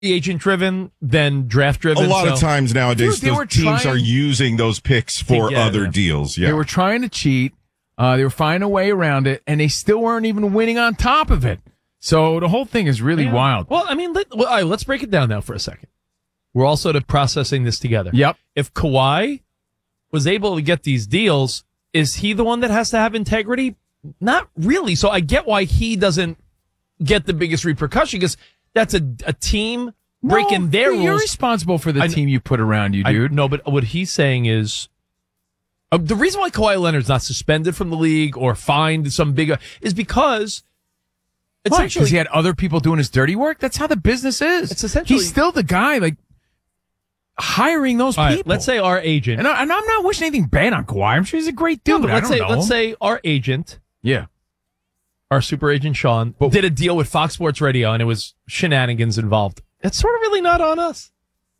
agent driven than draft driven. A lot of times nowadays, Dude, those teams are using those picks for other deals. Yeah. They were trying to cheat. They were finding a way around it, and they still weren't even winning on top of it. So the whole thing is really wild. Well, I mean, all right, let's break it down now for a second. We're all sort of processing this together. Yep. If Kawhi was able to get these deals, is he the one that has to have integrity? Not really. So I get why he doesn't get the biggest repercussion, because that's a team breaking their rules. You're responsible for the team you put around you, dude. No, but what he's saying is the reason why Kawhi Leonard's not suspended from the league or fined some big is because because he had other people doing his dirty work. That's how the business is. It's essentially he's still the guy like hiring those people. Right, let's say our agent, and I'm not wishing anything bad on Kawhi. I'm sure he's a great dude. No, but let's say our agent, our super agent Sean, did a deal with Fox Sports Radio, and it was shenanigans involved. It's sort of really not on us.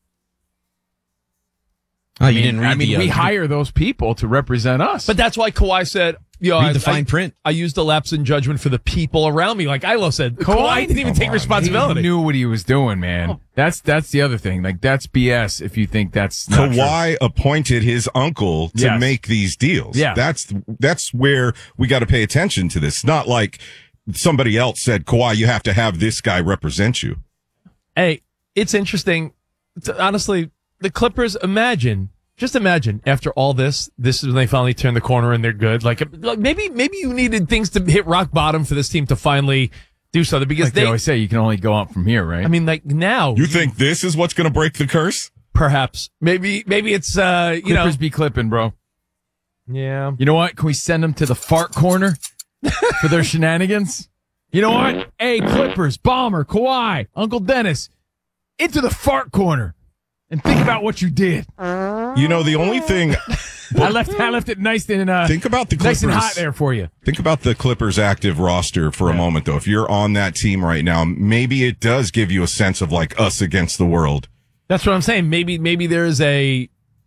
I mean, we hire those people to represent us. But that's why Kawhi said, read the fine print. I used a lapse in judgment for the people around me. Like Ilo said, Kawhi didn't even take responsibility. He knew what he was doing, man. That's the other thing. Like, that's BS if you think that's not Kawhi appointed his uncle to make these deals. Yeah. That's where we got to pay attention to this. Not like somebody else said, Kawhi, you have to have this guy represent you. Hey, it's interesting. Honestly, the Clippers, just imagine after all this is when they finally turn the corner and they're good. Like maybe you needed things to hit rock bottom for this team to finally do something, because like they always say, you can only go up from here, right? I mean, like now. You think this is what's going to break the curse? Perhaps. Maybe it's, Clippers be clipping, bro. Yeah. You know what? Can we send them to the fart corner for their shenanigans? You know what? Hey, Clippers, Bomber, Kawhi, Uncle Dennis, into the fart corner. And think about what you did. You know, the only thing I left it nice and think about the Clippers, nice and hot there for you. Think about the Clippers active roster for a moment, though. If you're on that team right now, maybe it does give you a sense of like us against the world. That's what I'm saying. Maybe there's a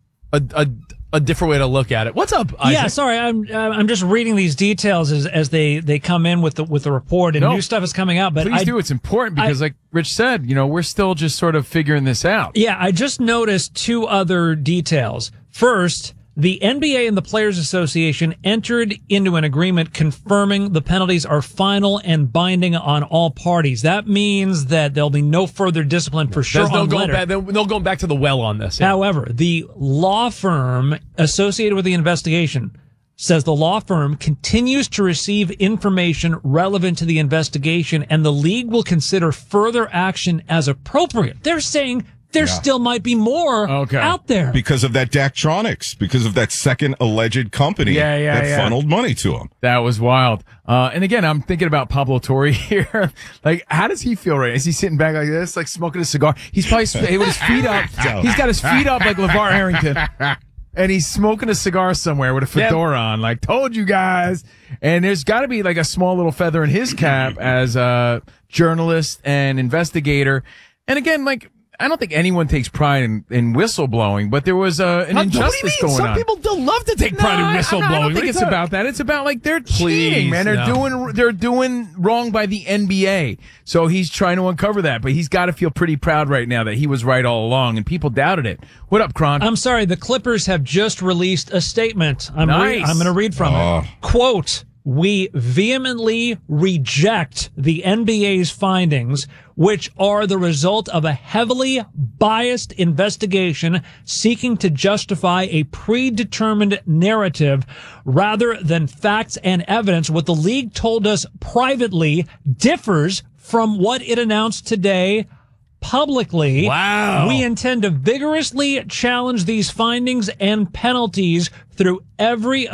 different way to look at it. What's up, Isaac? Yeah, sorry, I'm just reading these details as they come in with the report, and new stuff is coming out. But please do. It's important because, like Rich said, we're still just sort of figuring this out. Yeah, I just noticed two other details. First, the NBA and the Players Association entered into an agreement confirming the penalties are final and binding on all parties. That means that there'll be no further discipline for sure. There's no going back to the well on this. Yeah. However, the law firm associated with the investigation says the law firm continues to receive information relevant to the investigation, and the league will consider further action as appropriate. They're saying there still might be more out there. Because of that Daktronics, because of that second alleged company that funneled money to him. That was wild. And again, I'm thinking about Pablo Torre here. Like, how does he feel right now? Is he sitting back like this, like smoking a cigar? He's probably with his feet up. He's got his feet up like LeVar Arrington. And he's smoking a cigar somewhere with a fedora on. Like, told you guys. And there's got to be like a small little feather in his cap as a journalist and investigator. And again, like, I don't think anyone takes pride in whistleblowing, but there was an injustice going on. Some people don't love to take pride in whistleblowing. I don't think it's about that. It's about like they're cheating, man. They're doing wrong by the NBA. So he's trying to uncover that, but he's got to feel pretty proud right now that he was right all along, and people doubted it. What up, Kron? I'm sorry. The Clippers have just released a statement. I'm going to read from it. Quote, "We vehemently reject the NBA's findings, which are the result of a heavily biased investigation seeking to justify a predetermined narrative rather than facts and evidence. What the league told us privately differs from what it announced today publicly. Wow. We intend to vigorously challenge these findings and penalties through every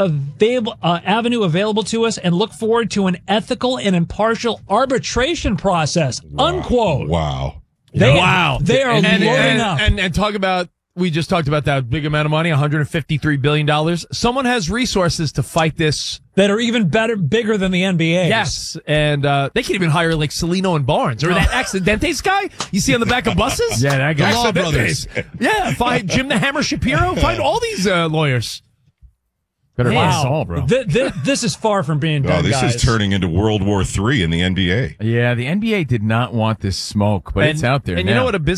avenue available to us and look forward to an ethical and impartial arbitration process." Unquote. Wow. They are loading up. And talk about, we just talked about that big amount of money, $153 billion. Someone has resources to fight this. That are even bigger than the NBA. Yes. And they can even hire like Celino and Barnes. Or that Accidentes guy you see on the back of buses? Yeah, that guy. The Law Brothers. Yeah, find Jim the Hammer Shapiro. Find all these lawyers. Better wow. pass all, bro. This is far from being done, this guys. is turning into World War III in the NBA. Yeah, the NBA did not want this smoke, but it's out there and now. You know what a